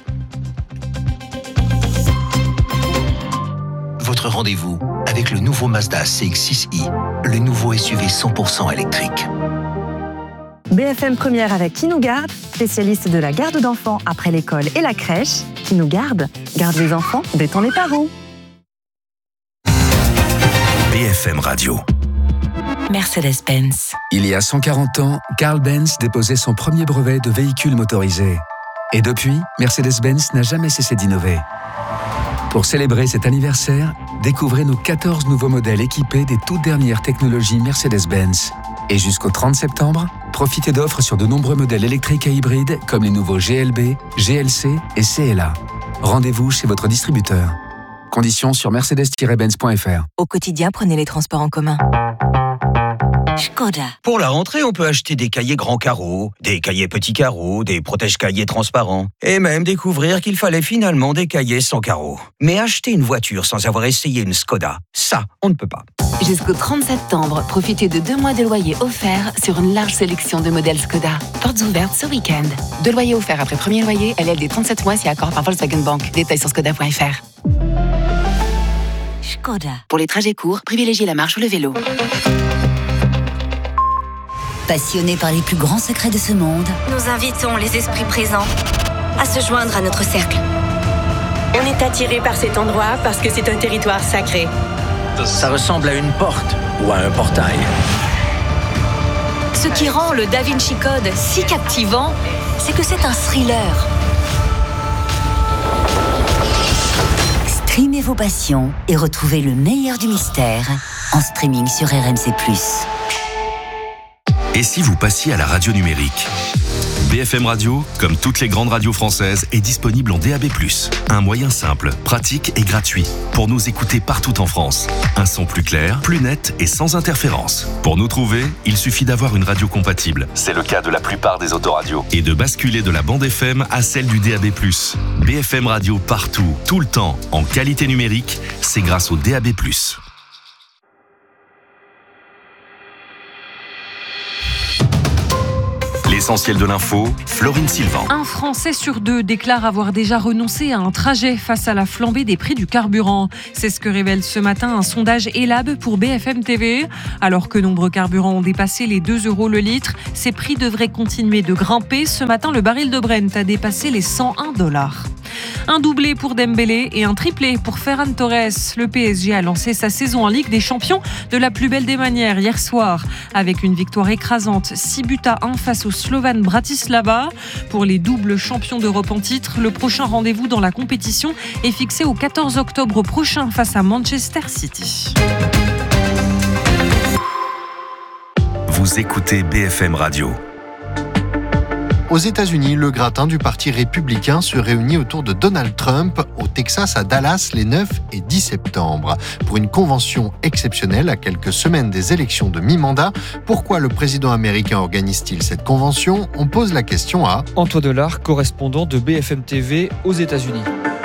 Speaker 17: Votre rendez-vous avec le nouveau Mazda C X six i, le nouveau S U V cent pour cent électrique.
Speaker 18: B F M Première avec Qui nous garde, spécialiste de la garde d'enfants après l'école et la crèche. Qui nous garde, garde les enfants, détend les parents.
Speaker 17: B F M Radio.
Speaker 19: Mercedes-Benz.
Speaker 20: Il y a cent quarante ans, Carl Benz déposait son premier brevet de véhicule motorisé. Et depuis, Mercedes-Benz n'a jamais cessé d'innover. Pour célébrer cet anniversaire, découvrez nos quatorze nouveaux modèles équipés des toutes dernières technologies Mercedes-Benz. Et jusqu'au trente septembre, profitez d'offres sur de nombreux modèles électriques et hybrides comme les nouveaux G L B, G L C et C L A. Rendez-vous chez votre distributeur. Conditions sur mercedes tiret benz point f r.
Speaker 19: Au quotidien, prenez les transports en commun. Skoda.
Speaker 21: Pour la rentrée, on peut acheter des cahiers grands carreaux, des cahiers petits carreaux, des protège-cahiers transparents, et même découvrir qu'il fallait finalement des cahiers sans carreaux. Mais acheter une voiture sans avoir essayé une Skoda, ça, on ne peut pas.
Speaker 19: Jusqu'au trente septembre, profitez de deux mois de loyer offerts sur une large sélection de modèles Skoda. Portes ouvertes ce week-end. Deux loyers offerts après premier loyer, L L D trente-sept mois si accord par Volkswagen Bank. Détails sur skoda point f r. Skoda. Pour les trajets courts, privilégiez la marche ou le vélo. Passionnés par les plus grands secrets de ce monde,
Speaker 22: nous invitons les esprits présents à se joindre à notre cercle.
Speaker 24: On est attiré par cet endroit parce que c'est un territoire sacré.
Speaker 21: Ça ressemble à une porte ou à un portail.
Speaker 22: Ce qui rend le Da Vinci Code si captivant, c'est que c'est un thriller.
Speaker 19: Streamez vos passions et retrouvez le meilleur du mystère en streaming sur R M C plus.
Speaker 1: Et si vous passiez à la radio numérique ? B F M Radio, comme toutes les grandes radios françaises, est disponible en D A B plus. Un moyen simple, pratique et gratuit pour nous écouter partout en France. Un son plus clair, plus net et sans interférence. Pour nous trouver, il suffit d'avoir une radio compatible. C'est le cas de la plupart des autoradios. Et de basculer de la bande F M à celle du D A B plus. B F M Radio partout, tout le temps, en qualité numérique, c'est grâce au D A B plus. L'essentiel de l'info, Florine Sylvain.
Speaker 3: Un Français sur deux déclare avoir déjà renoncé à un trajet face à la flambée des prix du carburant. C'est ce que révèle ce matin un sondage Elab pour B F M T V. Alors que nombreux carburants ont dépassé les deux euros le litre, ces prix devraient continuer de grimper. Ce matin, le baril de Brent a dépassé les cent un dollars. Un doublé pour Dembélé et un triplé pour Ferran Torres. Le P S G a lancé sa saison en Ligue des Champions de la plus belle des manières hier soir, avec une victoire écrasante, six buts à un face au Slovan Bratislava. Pour les doubles champions d'Europe en titre, le prochain rendez-vous dans la compétition est fixé au quatorze octobre prochain face à Manchester City.
Speaker 1: Vous écoutez B F M Radio.
Speaker 4: Aux États-Unis, le gratin du Parti républicain se réunit autour de Donald Trump au Texas à Dallas les neuf et dix septembre. Pour une convention exceptionnelle à quelques semaines des élections de mi-mandat, pourquoi le président américain organise-t-il cette convention ? On pose la question à
Speaker 13: Antoine Delard, correspondant de B F M T V aux États-Unis.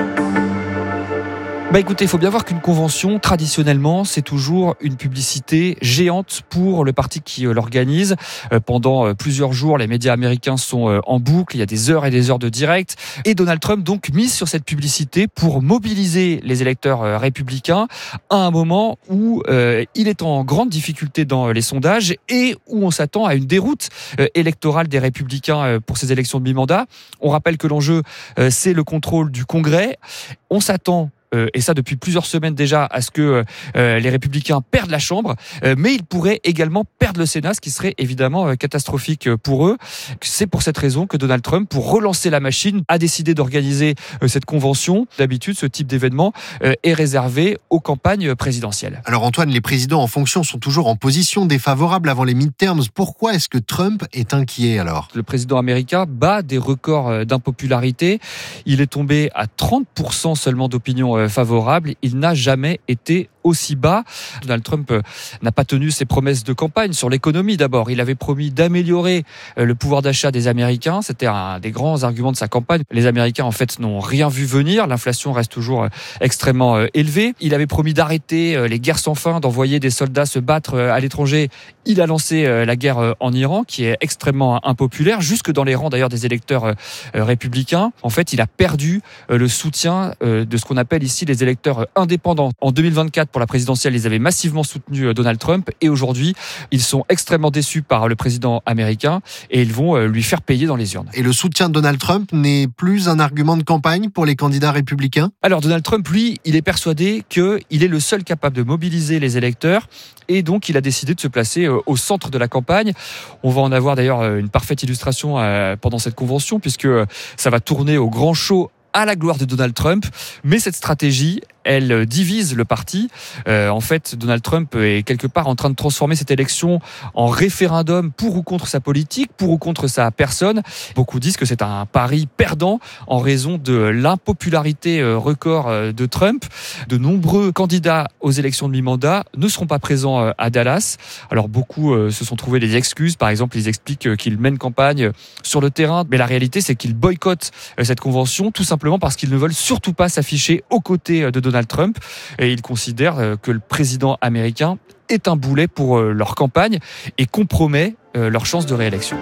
Speaker 13: Bah écoutez, il faut bien voir qu'une convention, traditionnellement, c'est toujours une publicité géante pour le parti qui l'organise. Pendant plusieurs jours, les médias américains sont en boucle, il y a des heures et des heures de direct. Et Donald Trump, donc, mise sur cette publicité pour mobiliser les électeurs républicains à un moment où euh, il est en grande difficulté dans les sondages et où on s'attend à une déroute électorale des républicains pour ces élections de mi-mandat. On rappelle que l'enjeu, c'est le contrôle du Congrès. On s'attend Euh, et ça depuis plusieurs semaines déjà, à ce que euh, les Républicains perdent la Chambre, euh, mais ils pourraient également perdre le Sénat, ce qui serait évidemment euh, catastrophique pour eux. C'est pour cette raison que Donald Trump, pour relancer la machine, a décidé d'organiser euh, cette convention. D'habitude, ce type d'événement euh, est réservé aux campagnes présidentielles.
Speaker 4: Alors Antoine, les présidents en fonction sont toujours en position défavorable avant les midterms. Pourquoi est-ce que Trump est inquiet alors ?
Speaker 13: Le président américain bat des records d'impopularité. Il est tombé à trente pour cent seulement d'opinion favorable. Il n'a jamais été aussi bas. Donald Trump n'a pas tenu ses promesses de campagne sur l'économie d'abord. Il avait promis d'améliorer le pouvoir d'achat des Américains. C'était un des grands arguments de sa campagne. Les Américains, en fait, n'ont rien vu venir. L'inflation reste toujours extrêmement élevée. Il avait promis d'arrêter les guerres sans fin, d'envoyer des soldats se battre à l'étranger. Il a lancé la guerre en Iran, qui est extrêmement impopulaire, jusque dans les rangs d'ailleurs des électeurs républicains. En fait, il a perdu le soutien de ce qu'on appelle ici les électeurs indépendants. En deux mille vingt-quatre, pour la présidentielle, ils avaient massivement soutenu Donald Trump et aujourd'hui, ils sont extrêmement déçus par le président américain et ils vont lui faire payer dans les urnes.
Speaker 4: Et le soutien de Donald Trump n'est plus un argument de campagne pour les candidats républicains ?
Speaker 13: Alors Donald Trump, lui, il est persuadé qu'il est le seul capable de mobiliser les électeurs et donc il a décidé de se placer au centre de la campagne. On va en avoir d'ailleurs une parfaite illustration pendant cette convention puisque ça va tourner au grand show à la gloire de Donald Trump, mais cette stratégie, elle divise le parti. Euh, en fait, Donald Trump est quelque part en train de transformer cette élection en référendum pour ou contre sa politique, pour ou contre sa personne. Beaucoup disent que c'est un pari perdant en raison de l'impopularité record de Trump. De nombreux candidats aux élections de mi-mandat ne seront pas présents à Dallas. Alors beaucoup se sont trouvés des excuses. Par exemple, ils expliquent qu'ils mènent campagne sur le terrain, mais la réalité, c'est qu'ils boycottent cette convention tout simplement parce qu'ils ne veulent surtout pas s'afficher aux côtés de Donald Trump et ils considèrent que le président américain est un boulet pour leur campagne et compromet leurs chances de réélection.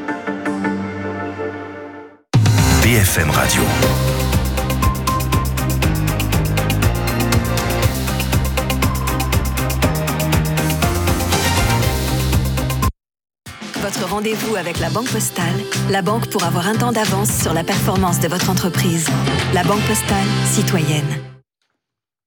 Speaker 1: B F M Radio.
Speaker 22: Votre rendez-vous avec la Banque Postale, la banque pour avoir un temps d'avance sur la performance de votre entreprise. La Banque Postale, citoyenne.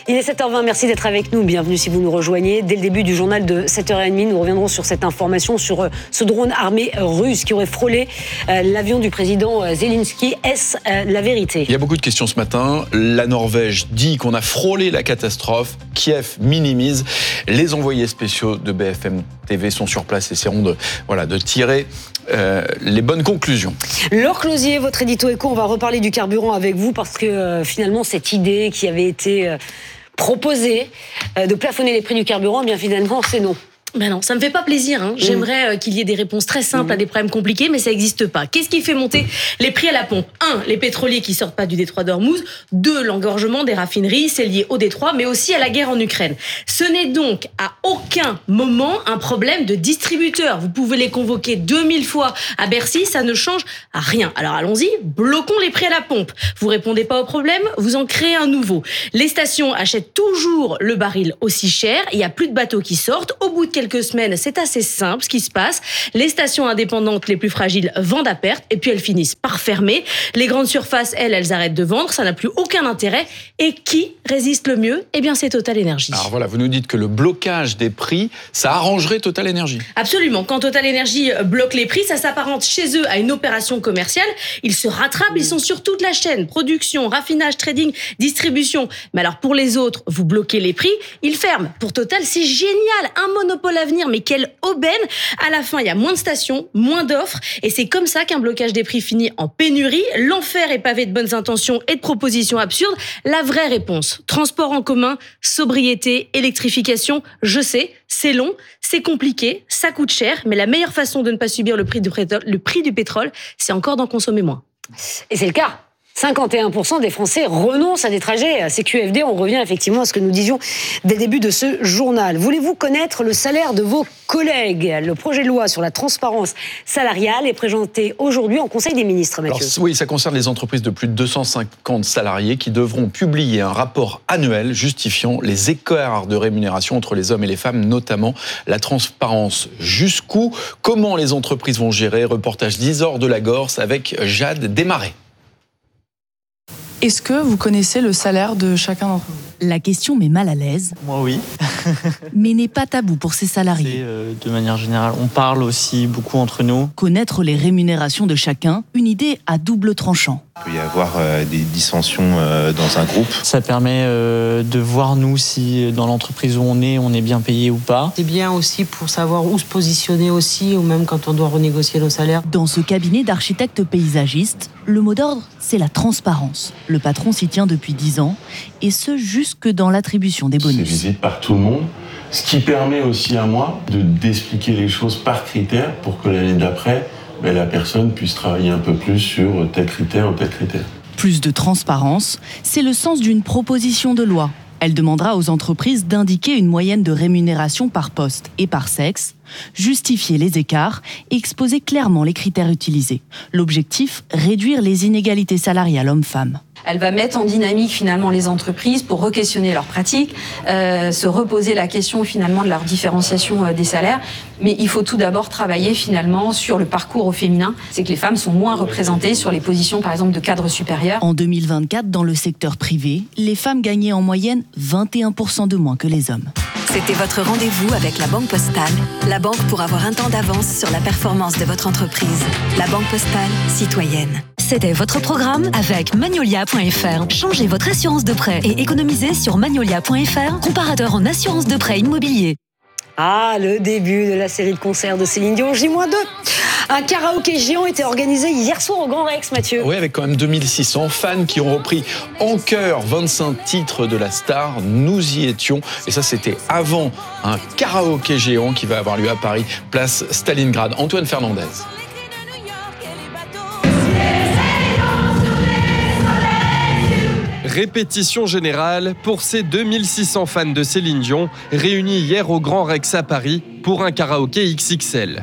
Speaker 10: Il est sept heures vingt, merci d'être avec nous. Bienvenue si vous nous rejoignez. Dès le début du journal de sept heures trente, nous reviendrons sur cette information sur ce drone armé russe qui aurait frôlé l'avion du président Zelensky. Est-ce la vérité ?
Speaker 9: Il y a beaucoup de questions ce matin. La Norvège dit qu'on a frôlé la catastrophe. Kiev minimise. Les envoyés spéciaux de B F M T V sont sur place et essaieront de, voilà, de tirer euh, les bonnes conclusions.
Speaker 10: Laure Closier, votre édito éco, on va reparler du carburant avec vous parce que euh, finalement cette idée qui avait été euh, proposée euh, de plafonner les prix du carburant, eh bien finalement c'est non.
Speaker 27: Ben non, ça me fait pas plaisir. Hein. J'aimerais euh, qu'il y ait des réponses très simples mmh. à des problèmes compliqués, mais ça n'existe pas. Qu'est-ce qui fait monter les prix à la pompe ? Un, les pétroliers qui sortent pas du détroit d'Ormuz. Deux, l'engorgement des raffineries, c'est lié au détroit, mais aussi à la guerre en Ukraine. Ce n'est donc à aucun moment un problème de distributeurs. Vous pouvez les convoquer deux mille fois à Bercy, ça ne change à rien. Alors allons-y, bloquons les prix à la pompe. Vous répondez pas au problème, vous en créez un nouveau. Les stations achètent toujours le baril aussi cher. Il y a plus de bateaux qui sortent. Au bout de quelques quelques semaines, c'est assez simple ce qui se passe. Les stations indépendantes les plus fragiles vendent à perte et puis elles finissent par fermer. Les grandes surfaces, elles, elles arrêtent de vendre. Ça n'a plus aucun intérêt. Et qui résiste le mieux ? Eh bien, c'est Total Energy.
Speaker 9: Alors voilà, vous nous dites que le blocage des prix, ça arrangerait Total Energy.
Speaker 27: Absolument. Quand Total Energy bloque les prix, ça s'apparente chez eux à une opération commerciale. Ils se rattrapent, ils sont sur toute la chaîne. Production, raffinage, trading, distribution. Mais alors pour les autres, vous bloquez les prix, ils ferment. Pour Total, c'est génial. Un monopole à venir, mais quelle aubaine. À la fin, il y a moins de stations, moins d'offres. Et c'est comme ça qu'un blocage des prix finit en pénurie. L'enfer est pavé de bonnes intentions et de propositions absurdes. La vraie réponse, transport en commun, sobriété, électrification. Je sais, c'est long, c'est compliqué, ça coûte cher. Mais la meilleure façon de ne pas subir le prix du pétrole, le prix du pétrole, c'est encore d'en consommer moins.
Speaker 10: Et c'est le cas. cinquante et un pour cent des Français renoncent à des trajets C Q F D. On revient effectivement à ce que nous disions dès le début de ce journal. Voulez-vous connaître le salaire de vos collègues ? Le projet de loi sur la transparence salariale est présenté aujourd'hui en Conseil des ministres, Mathieu.
Speaker 9: Alors, oui, ça concerne les entreprises de plus de deux cent cinquante salariés qui devront publier un rapport annuel justifiant les écarts de rémunération entre les hommes et les femmes, notamment la transparence. Jusqu'où ? Comment les entreprises vont gérer ? Reportage d'Isor de la Gorse avec Jade Desmarais.
Speaker 5: Est-ce que vous connaissez le salaire de chacun d'entre vous ?
Speaker 6: La question met mal à l'aise.
Speaker 7: Moi, oui.
Speaker 6: Mais n'est pas tabou pour ses salariés.
Speaker 7: Euh, de manière générale, on parle aussi beaucoup entre nous.
Speaker 6: Connaître les rémunérations de chacun, une idée à double tranchant.
Speaker 8: Il peut y avoir euh, des dissensions euh, dans un groupe.
Speaker 7: Ça permet euh, de voir, nous, si dans l'entreprise où on est, on est bien payé ou pas.
Speaker 23: C'est bien aussi pour savoir où se positionner aussi, ou même quand on doit renégocier nos salaires.
Speaker 6: Dans ce cabinet d'architectes paysagistes, le mot d'ordre, c'est la transparence. Le patron s'y tient depuis dix ans, et ce, jusque dans l'attribution des bonus.
Speaker 25: C'est visé par tout le monde, ce qui permet aussi à moi de d'expliquer les choses par critère pour que l'année d'après, ben, la personne puisse travailler un peu plus sur tel critère ou tel critère.
Speaker 6: Plus de transparence, c'est le sens d'une proposition de loi. Elle demandera aux entreprises d'indiquer une moyenne de rémunération par poste et par sexe, justifier les écarts et exposer clairement les critères utilisés. L'objectif, réduire les inégalités salariales hommes-femmes.
Speaker 26: Elle va mettre en dynamique finalement les entreprises pour re-questionner leurs pratiques, euh, se reposer la question finalement de leur différenciation euh, des salaires. Mais il faut tout d'abord travailler finalement sur le parcours au féminin. C'est que les femmes sont moins représentées sur les positions par exemple de cadres supérieurs.
Speaker 6: En deux mille vingt-quatre, dans le secteur privé, les femmes gagnaient en moyenne vingt et un pour cent de moins que les hommes.
Speaker 22: C'était votre rendez-vous avec la Banque Postale. La banque pour avoir un temps d'avance sur la performance de votre entreprise. La Banque Postale, citoyenne. C'était votre programme avec Magnolia point F R. Changez votre assurance de prêt et économisez sur Magnolia point F R, comparateur en assurance de prêt immobilier.
Speaker 10: Ah, le début de la série de concerts de Céline Dion, J moins deux. Un karaoké géant était organisé hier soir au Grand Rex, Mathieu.
Speaker 9: Oui, avec quand même deux mille six cents fans qui ont repris en chœur vingt-cinq titres de la star. Nous y étions. Et ça, c'était avant un karaoké géant qui va avoir lieu à Paris, place Stalingrad. Antoine Fernandez.
Speaker 28: Répétition générale pour ces deux mille six cents fans de Céline Dion réunis hier au Grand Rex à Paris pour un karaoké X X L.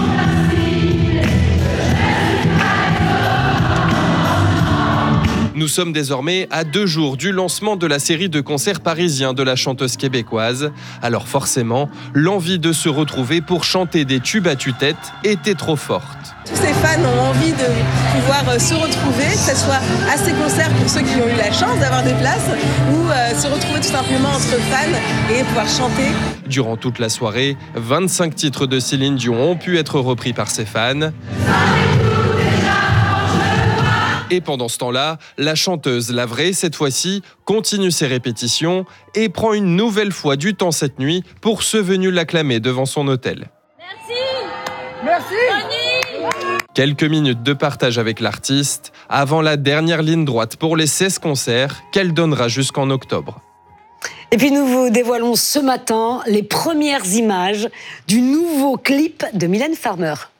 Speaker 28: Nous sommes désormais à deux jours du lancement de la série de concerts parisiens de la chanteuse québécoise. Alors forcément, l'envie de se retrouver pour chanter des tubes à tue-tête était trop forte.
Speaker 2: Tous ces fans ont envie de pouvoir se retrouver, que ce soit à ces concerts pour ceux qui ont eu la chance d'avoir des places, ou euh, se retrouver tout simplement entre fans et pouvoir chanter.
Speaker 28: Durant toute la soirée, vingt-cinq titres de Céline Dion ont pu être repris par ses fans. Et pendant ce temps-là, la chanteuse, la vraie cette fois-ci, continue ses répétitions et prend une nouvelle fois du temps cette nuit pour ceux venus l'acclamer devant son hôtel.
Speaker 2: Merci Merci
Speaker 28: Quelques minutes de partage avec l'artiste avant la dernière ligne droite pour les seize concerts qu'elle donnera jusqu'en octobre.
Speaker 10: Et puis nous vous dévoilons ce matin les premières images du nouveau clip de Mylène Farmer.